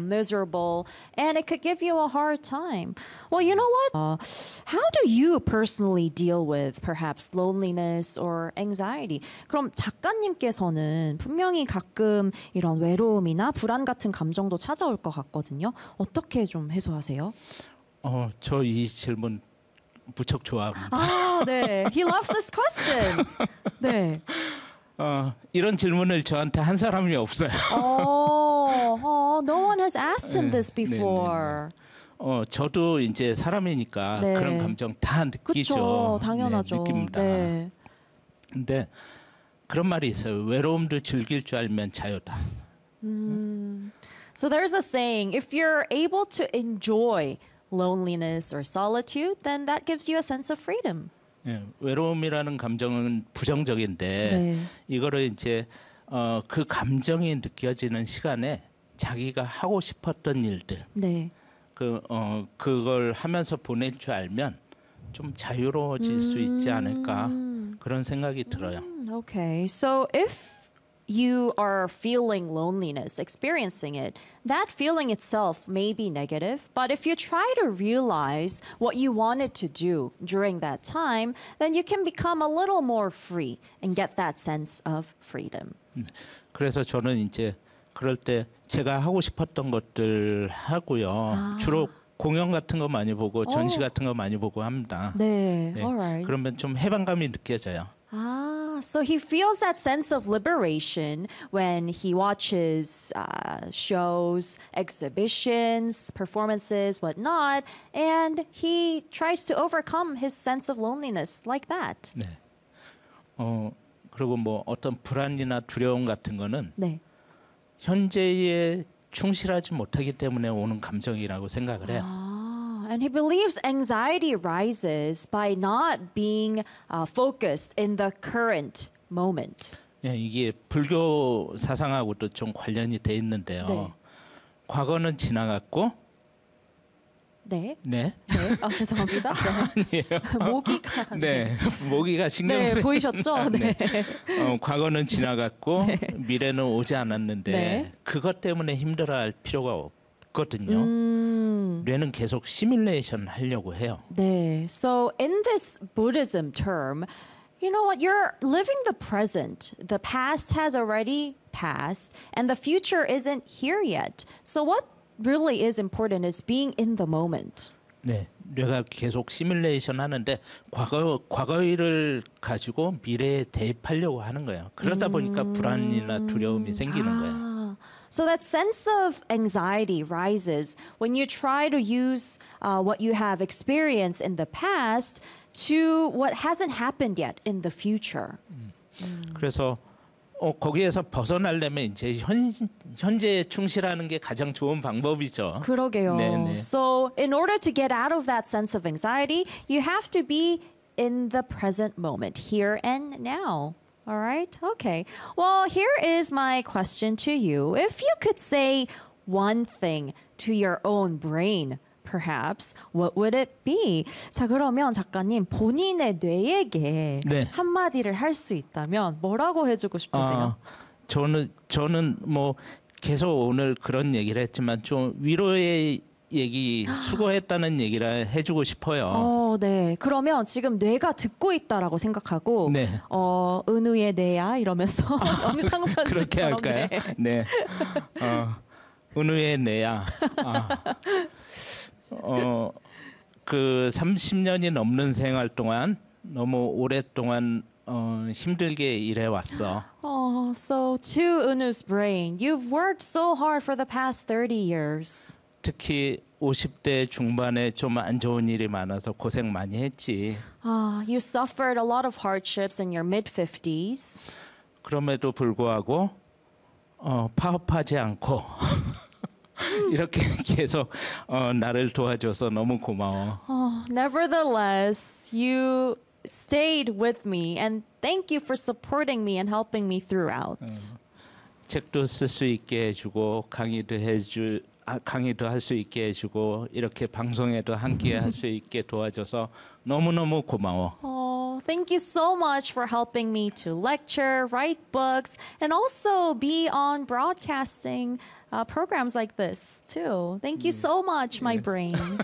miserable, and it could give you a hard time. Well, you know what? How do you personally deal with perhaps loneliness or anxiety? 그럼 작가님께서는 분명히 가끔 이런 외로움이나 불안 같은 감정도 찾아올 것 같거든요. 어떻게 좀 해소하세요? 저 이 질문 무척 좋아합니다. 아, 네. He loves this question. 네. 이런 질문을 저한테 한 사람이 없어요. No one has asked him this before. 저도 이제 사람이니까 네. 그런 감정 다 느끼죠. 그렇죠, 당연하죠. 네, 느낍니다. 네. 근데 그런 말이 있어요. 외로움도 즐길 줄 알면 자유다. So there's a saying, if you're able to enjoy loneliness or solitude, then that gives you a sense of freedom. 예, 외로움이라는 감정은 부정적인데 네. 이거를 이제 그 감정이 느껴지는 시간에 자기가 하고 싶었던 일들 네. 그걸 하면서 보낼 줄 알면 좀 자유로워질 수 있지 않을까 그런 생각이 들어요. Okay, so if you are feeling loneliness, experiencing it, that feeling itself may be negative, but if you try to realize what you wanted to do during that time, then you can become a little more free and get that sense of freedom. 그래서 저는 이제 그럴 때 제가 하고 싶었던 것들 하고요. 주로 공연 같은 거 많이 보고 전시 같은 거 많이 보고 합니다. 네, 네, alright. 그러면 좀 해방감이 느껴져요. So he feels that sense of liberation when he watches shows, exhibitions, performances, whatnot, and he tries to overcome his sense of loneliness like that. 네. 그리고 뭐 어떤 불안이나 두려움 같은 거는 네. 현재에 충실하지 못하기 때문에 오는 감정이라고 생각을 해요. And he believes anxiety rises by not being focused in the current moment. 예, 이게 불교 사상하고도 좀 관련이 돼 있는데요. 네. 과거는 지나갔고, 네. 네, 죄송합니다. 네. 모기가 네, 모기가 신경 네, 쓰. 보이셨죠? 네. 과거는 지나갔고 미래는 오지 않았는데 네. 그것 때문에 힘들어할 필요가 없거든요. 뇌는 계속 시뮬레이션 하려고 해요. 네. So in this Buddhism term, you know what? You're living the present. The past has already passed, and the future isn't here yet. So what really is important is being in the moment. 네, 뇌가 계속 시뮬레이션 하는데 과거를 가지고 미래에 대입하려고 하는 거예요. 그러다 보니까 불안이나 두려움이 생기는 거예요. So that sense of anxiety rises when you try to use what you have experienced in the past to what hasn't happened yet in the future. 그래서 거기에서 벗어나려면 이제 현재에 충실하는 게 가장 좋은 방법이죠. 그러게요. 네네. So in order to get out of that sense of anxiety, you have to be in the present moment, here and now. All right? Okay. Well, here is my question to you. If you could say one thing to your own brain, perhaps, what would it be? 자, 그러면 작가님 본인의 뇌에게 네. 한마디를 할 수 있다면 뭐라고 해주고 싶으세요? 저는 뭐 계속 오늘 그런 얘기를 했지만 좀 위로의 얘기, 수고했다는 얘기를 해주고 싶어요. 네. 그러면 지금 뇌가 듣고 있다라고 생각하고 네. 은우의 뇌야 이러면서 영상 그렇게 편지처럼 할까요? 네. 은우의 뇌야. 그 30년이 넘는 생활 동안 너무 오랫동안 힘들게 일해 왔어. So to Unu's brain, you've worked so hard for the past 30 years. 특히 50대 중반에 좀 안 좋은 일이 많아서 고생 많이 했지. You suffered a lot of hardships in your mid-50s. 그럼에도 불구하고 파업하지 않고 이렇게 계속 나를 도와줘서 너무 고마워. Nevertheless, you stayed with me and thank you for supporting me and helping me throughout. 책도 쓸 수 있게 해주고 강의도 할 수 있게 해주고 이렇게 방송에도 함께 할 수 있게 도와줘서 너무너무 고마워. Thank you so much for helping me to lecture, write books, and also be on broadcasting programs like this too. Thank you so much, my brain.